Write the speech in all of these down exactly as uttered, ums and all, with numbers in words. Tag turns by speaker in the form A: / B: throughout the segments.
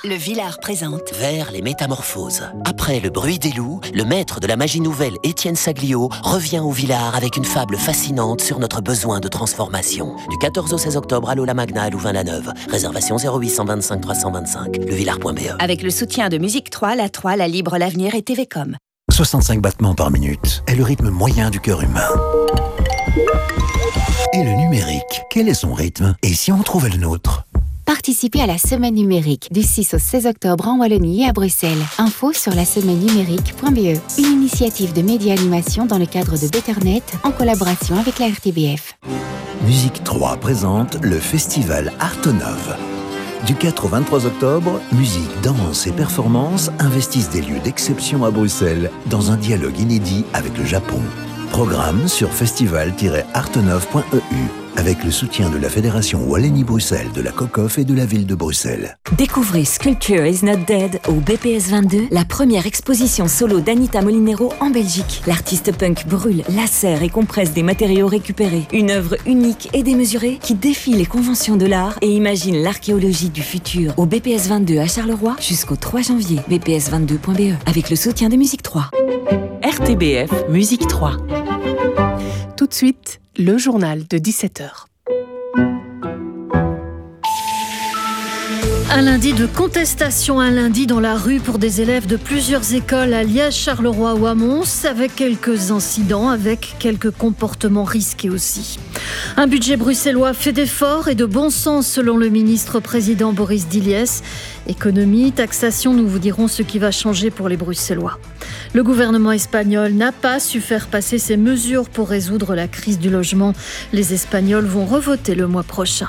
A: Le Villard présente
B: Vers les métamorphoses. Après le bruit des loups, le maître de la magie nouvelle Étienne Saglio revient au Villard avec une fable fascinante sur notre besoin de transformation. Du quatorze au seize octobre à Lola Magna à Louvain-la-Neuve. Réservation zéro huit cent vingt-cinq trois cent vingt-cinq. levillard point b e.
A: avec le soutien de Musique trois, La trois, La Libre, l'Avenir et T V Com.
C: soixante-cinq battements par minute est le rythme moyen du cœur humain. Et le numérique, quel est son rythme? Et si on trouvait le nôtre?
D: Participez à la Semaine numérique du six au seize octobre en Wallonie et à Bruxelles. Info sur la semaine numérique point b e. Une initiative de Média Animation dans le cadre de Betternet en collaboration avec la R T B F.
C: Musique trois présente le festival Artonov. Du quatre au vingt-trois octobre, musique, danse et performance investissent des lieux d'exception à Bruxelles dans un dialogue inédit avec le Japon. Programme sur festival tiret artonov point e u avec le soutien de la Fédération Wallonie-Bruxelles, de la COCOF et de la ville de Bruxelles.
E: Découvrez Sculpture is not dead au B P S vingt-deux, la première exposition solo d'Anita Molinero en Belgique. L'artiste punk brûle, lacère et compresse des matériaux récupérés. Une œuvre unique et démesurée qui défie les conventions de l'art et imagine l'archéologie du futur. Au B P S vingt-deux à Charleroi jusqu'au trois janvier. b p s vingt-deux point b e avec le soutien de Musique trois.
F: R T B F Musique trois. Tout de suite, le journal de dix-sept heures.
G: Un lundi de contestation, un lundi dans la rue pour des élèves de plusieurs écoles à Liège, Charleroi ou à Mons, avec quelques incidents, avec quelques comportements risqués aussi. Un budget bruxellois fait d'efforts et de bon sens selon le ministre-président Boris Diliès. Économie, taxation, nous vous dirons ce qui va changer pour les Bruxellois. Le gouvernement espagnol n'a pas su faire passer ses mesures pour résoudre la crise du logement. Les Espagnols vont revoter le mois prochain.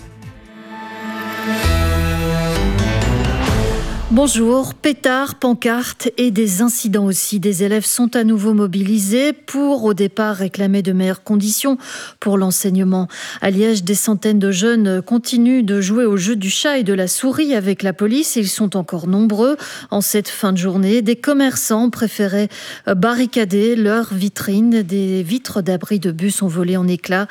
G: Bonjour, pétards, pancartes et des incidents aussi. Des élèves sont à nouveau mobilisés pour, au départ, réclamer de meilleures conditions pour l'enseignement. À Liège, des centaines de jeunes continuent de jouer au jeu du chat et de la souris avec la police. Ils sont encore nombreux en cette fin de journée. Des commerçants préféraient barricader leurs vitrines. Des vitres d'abri de bus ont volé en éclats.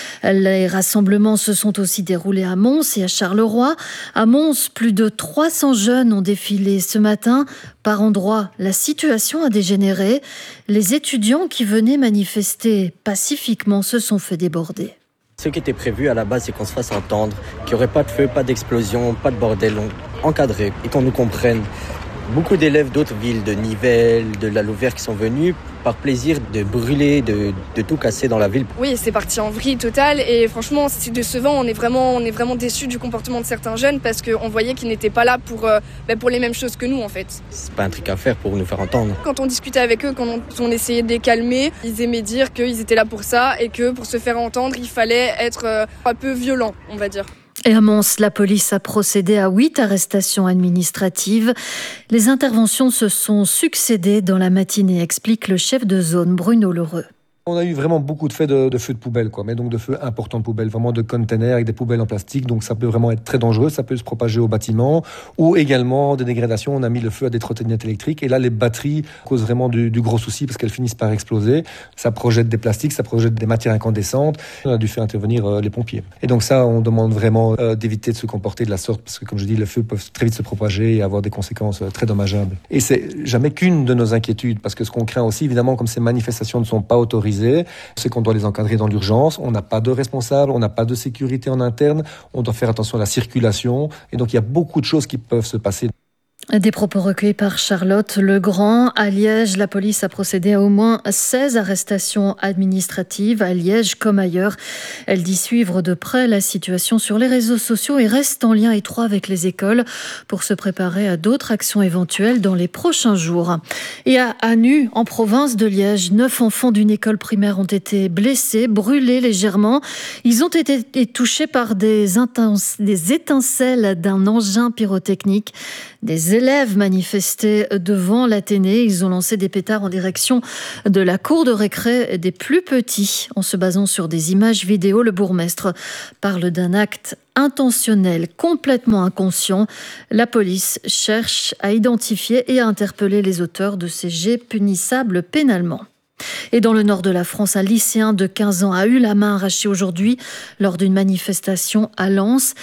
G: Les rassemblements se sont aussi déroulés à Mons et à Charleroi. À Mons, plus de trois cents jeunes ont défilé ce matin. Par endroits, la situation a dégénéré. Les étudiants qui venaient manifester pacifiquement se sont fait déborder.
H: Ce qui était prévu à la base, c'est qu'on se fasse entendre, qu'il n'y aurait pas de feu, pas d'explosion, pas de bordel, encadré et qu'on nous comprenne. Beaucoup d'élèves d'autres villes, de Nivelles, de la Louvière qui sont venus par plaisir de brûler, de, de tout casser dans la ville.
I: Oui, c'est parti en vrille totale et franchement, c'est décevant. On est vraiment, on est vraiment déçus du comportement de certains jeunes parce qu'on voyait qu'ils n'étaient pas là pour, euh, bah pour les mêmes choses que nous en fait.
H: C'est pas un truc à faire pour nous faire entendre.
I: Quand on discutait avec eux, quand on, on essayait de les calmer, ils aimaient dire qu'ils étaient là pour ça et que pour se faire entendre, il fallait être euh, un peu violent, on va dire.
G: Et à Mons, la police a procédé à huit arrestations administratives. Les interventions se sont succédées dans la matinée, explique le chef de zone Bruno Lheureux.
J: On a eu vraiment beaucoup de faits de, de feux de poubelle, quoi, mais donc de feux importants de poubelle, vraiment de containers avec des poubelles en plastique, donc ça peut vraiment être très dangereux, ça peut se propager au bâtiment, ou également des dégradations, on a mis le feu à des trottinettes électriques, et là les batteries causent vraiment du, du gros souci parce qu'elles finissent par exploser, ça projette des plastiques, ça projette des matières incandescentes, on a dû faire intervenir euh, les pompiers. Et donc ça, on demande vraiment euh, d'éviter de se comporter de la sorte, parce que comme je dis, les feux peuvent très vite se propager et avoir des conséquences euh, très dommageables. Et c'est jamais qu'une de nos inquiétudes, parce que ce qu'on craint aussi, évidemment, comme ces manifestations ne sont pas autorisées, c'est qu'on doit les encadrer dans l'urgence, on n'a pas de responsable, on n'a pas de sécurité en interne, on doit faire attention à la circulation, et donc il y a beaucoup de choses qui peuvent se passer.
G: Des propos recueillis par Charlotte Legrand. À Liège, la police a procédé à au moins seize arrestations administratives, à Liège comme ailleurs. Elle dit suivre de près la situation sur les réseaux sociaux et reste en lien étroit avec les écoles pour se préparer à d'autres actions éventuelles dans les prochains jours. Et à Anu, en province de Liège, neuf enfants d'une école primaire ont été blessés, brûlés légèrement. Ils ont été touchés par des, intens- des étincelles d'un engin pyrotechnique. Des élèves manifestaient devant l'Athénée. Ils ont lancé des pétards en direction de la cour de récré des plus petits. En se basant sur des images vidéo, le bourgmestre parle d'un acte intentionnel, complètement inconscient. La police cherche à identifier et à interpeller les auteurs de ces jets punissables pénalement. Et dans le nord de la France, un lycéen de quinze ans a eu la main arrachée aujourd'hui lors d'une manifestation à Lens.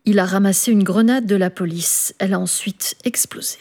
G: Il a ramassé une grenade de la police. Elle a ensuite explosé.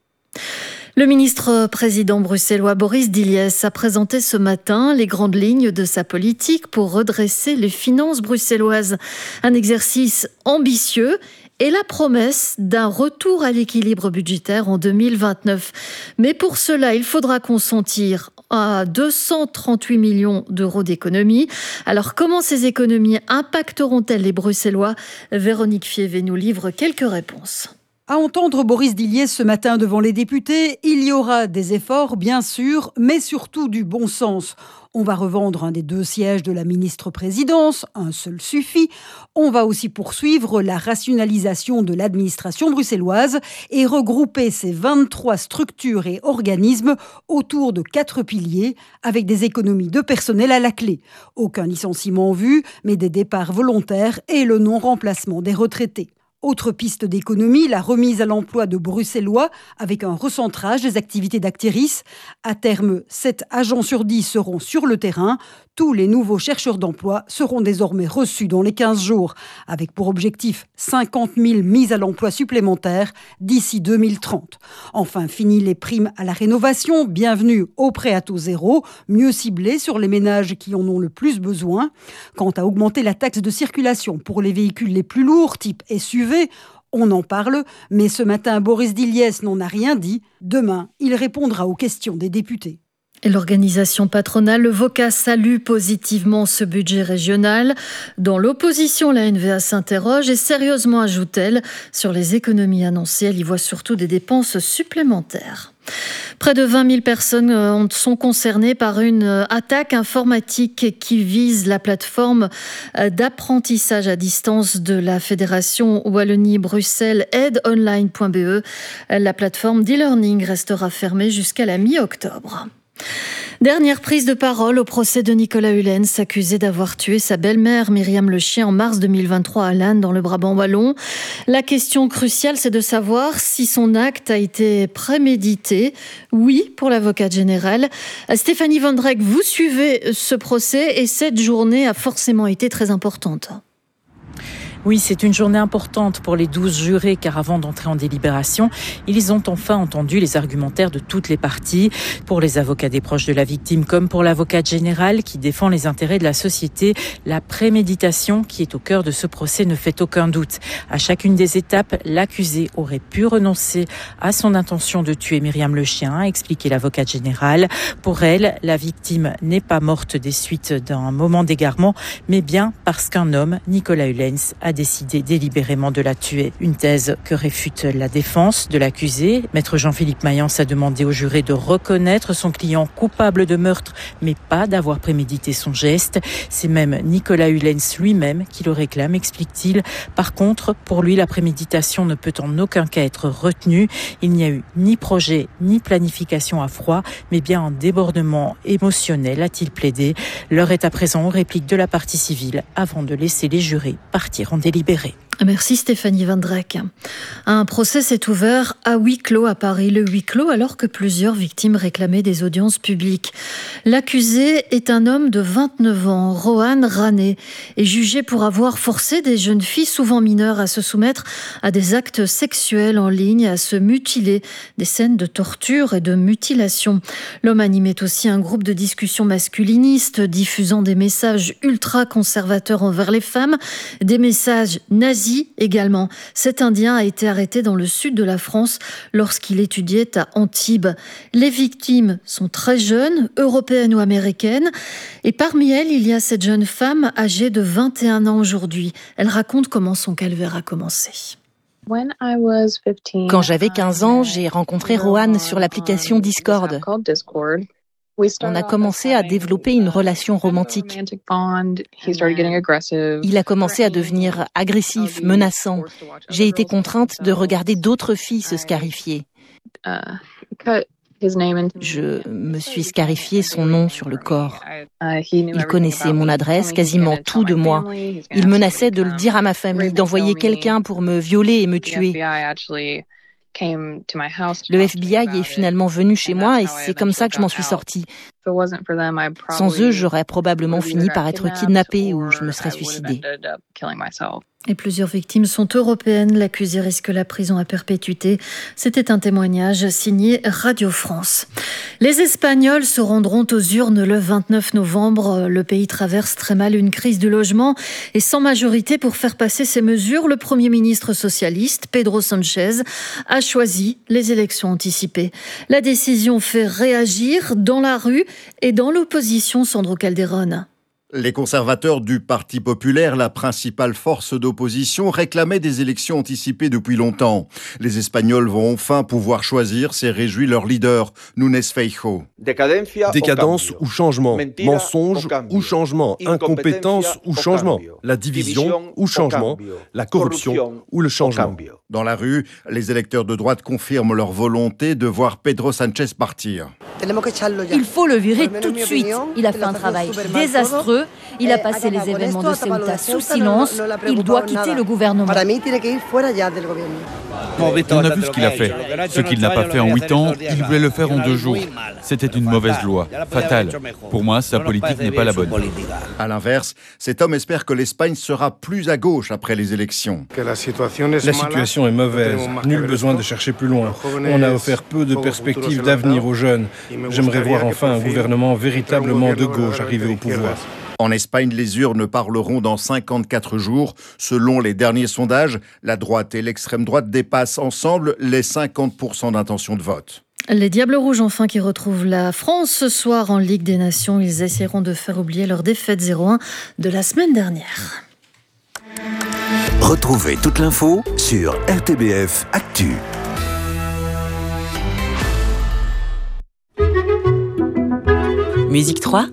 G: Le ministre-président bruxellois Boris Diliès a présenté ce matin les grandes lignes de sa politique pour redresser les finances bruxelloises. Un exercice ambitieux et la promesse d'un retour à l'équilibre budgétaire en deux mille vingt-neuf. Mais pour cela, il faudra consentir à deux cent trente-huit millions d'euros d'économies. Alors comment ces économies impacteront-elles les Bruxellois ? Véronique Fievé nous livre quelques réponses.
K: À entendre Boris Diliès ce matin devant les députés, il y aura des efforts, bien sûr, mais surtout du bon sens. On va revendre un des deux sièges de la ministre-présidence, un seul suffit. On va aussi poursuivre la rationalisation de l'administration bruxelloise et regrouper ces vingt-trois structures et organismes autour de quatre piliers, avec des économies de personnel à la clé. Aucun licenciement en vue, mais des départs volontaires et le non-remplacement des retraités. Autre piste d'économie, la remise à l'emploi de Bruxellois avec un recentrage des activités d'Actiris. À terme, sept agents sur dix seront sur le terrain. Tous les nouveaux chercheurs d'emploi seront désormais reçus dans les quinze jours, avec pour objectif cinquante mille mises à l'emploi supplémentaires d'ici deux mille trente. Enfin, fini les primes à la rénovation, bienvenue au prêt à taux zéro, mieux ciblé sur les ménages qui en ont le plus besoin. Quant à augmenter la taxe de circulation pour les véhicules les plus lourds, type S U V, on en parle, mais ce matin, Boris Diliès n'en a rien dit. Demain, il répondra aux questions des députés.
G: Et l'organisation patronale, le VOCA, salue positivement ce budget régional. Dans l'opposition, la N V A s'interroge et sérieusement, ajoute-t-elle, sur les économies annoncées. Elle y voit surtout des dépenses supplémentaires. Près de vingt mille personnes sont concernées par une attaque informatique qui vise la plateforme d'apprentissage à distance de la Fédération Wallonie-Bruxelles aide online point b e. La plateforme d'e-learning restera fermée jusqu'à la mi-octobre. Dernière prise de parole au procès de Nicolas Hulens, accusé d'avoir tué sa belle-mère Myriam Le Chien en mars deux mille vingt-trois à Laân, dans le Brabant wallon. La question cruciale, c'est de savoir si son acte a été prémédité. Oui, pour l'avocate générale. Stéphanie Van Dreck, vous suivez ce procès et cette journée a forcément été très importante.
L: Oui, c'est une journée importante pour les douze jurés, car avant d'entrer en délibération, ils ont enfin entendu les argumentaires de toutes les parties. Pour les avocats des proches de la victime, comme pour l'avocate générale qui défend les intérêts de la société, la préméditation qui est au cœur de ce procès ne fait aucun doute. À chacune des étapes, l'accusé aurait pu renoncer à son intention de tuer Myriam Le Chien, a expliqué l'avocate générale. Pour elle, la victime n'est pas morte des suites d'un moment d'égarement, mais bien parce qu'un homme, Nicolas Hulens, a décidé délibérément de la tuer. Une thèse que réfute la défense de l'accusé. Maître Jean-Philippe Mayence a demandé au juré de reconnaître son client coupable de meurtre, mais pas d'avoir prémédité son geste. C'est même Nicolas Hulens lui-même qui le réclame, explique-t-il. Par contre, pour lui, la préméditation ne peut en aucun cas être retenue. Il n'y a eu ni projet, ni planification à froid, mais bien un débordement émotionnel, a-t-il plaidé. L'heure est à présent aux répliques de la partie civile avant de laisser les jurés partir en délibéré.
G: Merci Stéphanie Van Dreck. Un procès s'est ouvert à huis clos à Paris. Le huis clos alors que plusieurs victimes réclamaient des audiences publiques. L'accusé est un homme de vingt-neuf ans, Rohan Rané, est jugé pour avoir forcé des jeunes filles souvent mineures à se soumettre à des actes sexuels en ligne, à se mutiler, des scènes de torture et de mutilation. L'homme animait aussi un groupe de discussion masculiniste, diffusant des messages ultra-conservateurs envers les femmes, des messages nazis également. Cet Indien a été arrêté dans le sud de la France lorsqu'il étudiait à Antibes. Les victimes sont très jeunes, européennes ou américaines, et parmi elles, il y a cette jeune femme âgée de vingt et un ans aujourd'hui. Elle raconte comment son calvaire a commencé.
M: Quand j'avais quinze ans, j'ai rencontré Rohan sur l'application Discord. On a commencé à développer une relation romantique. Il a commencé à devenir agressif, menaçant. J'ai été contrainte de regarder d'autres filles se scarifier. Je me suis scarifié son nom sur le corps. Il connaissait mon adresse, quasiment tout de moi. Il menaçait de le dire à ma famille, d'envoyer quelqu'un pour me violer et me tuer. Le F B I est finalement venu chez moi et c'est comme ça que je m'en suis sortie. Sans eux, j'aurais probablement fini par être kidnappée ou je me serais suicidée.
G: Et plusieurs victimes sont européennes. L'accusé risque la prison à perpétuité. C'était un témoignage signé Radio France. Les Espagnols se rendront aux urnes le vingt-neuf novembre. Le pays traverse très mal une crise du logement et sans majorité pour faire passer ces mesures, le Premier ministre socialiste, Pedro Sánchez, a choisi les élections anticipées. La décision fait réagir dans la rue et dans l'opposition, Sandro Calderón.
N: Les conservateurs du Parti populaire, la principale force d'opposition, réclamaient des élections anticipées depuis longtemps. Les Espagnols vont enfin pouvoir choisir, s'est réjoui leur leader, Núñez Feijóo.
O: Décadence ou changement, mensonge ou changement, incompétence ou changement, la division ou changement, la corruption ou le changement.
N: Dans la rue, les électeurs de droite confirment leur volonté de voir Pedro Sánchez partir.
P: Il faut le virer tout de suite. Il a fait un travail désastreux. Il a passé les événements de Ceuta sous silence. Il doit quitter le gouvernement.
Q: On a vu ce qu'il a fait. Ce qu'il n'a pas fait en huit ans, il voulait le faire en deux jours. C'était une mauvaise loi, fatale. Pour moi, sa politique n'est pas la bonne.
N: À l'inverse, cet homme espère que l'Espagne sera plus à gauche après les élections.
R: La situation est mauvaise. Nul besoin de chercher plus loin. On a offert peu de perspectives d'avenir aux jeunes. J'aimerais voir enfin un gouvernement véritablement de gauche arriver au pouvoir.
N: En Espagne, les urnes parleront dans cinquante-quatre jours. Selon les derniers sondages, la droite et l'extrême droite dépassent ensemble les cinquante pour cent d'intention de vote.
G: Les Diables Rouges, enfin, qui retrouvent la France ce soir en Ligue des Nations. Ils essaieront de faire oublier leur défaite zéro un de la semaine dernière.
C: Retrouvez toute l'info sur R T B F Actu.
A: Musique trois,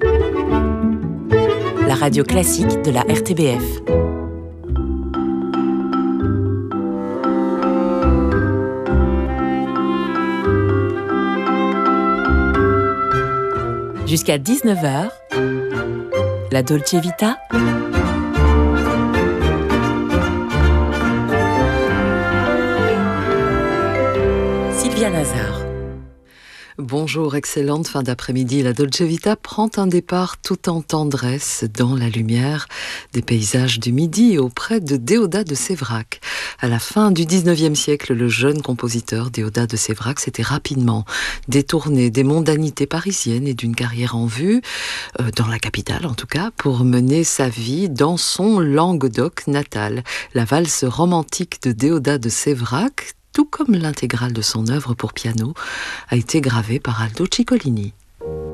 A: la radio classique de la R T B F. Jusqu'à dix-neuf heures, la Dolce Vita. Sylvia Nazar.
S: Bonjour, excellente fin d'après-midi. La Dolce Vita prend un départ tout en tendresse dans la lumière des paysages du Midi auprès de Déodat de Séverac. À la fin du dix-neuvième siècle, le jeune compositeur Déodat de Séverac s'était rapidement détourné des mondanités parisiennes et d'une carrière en vue, euh, dans la capitale en tout cas, pour mener sa vie dans son Languedoc natal. La valse romantique de Déodat de Séverac, tout comme l'intégrale de son œuvre pour piano, a été gravée par Aldo Ciccolini.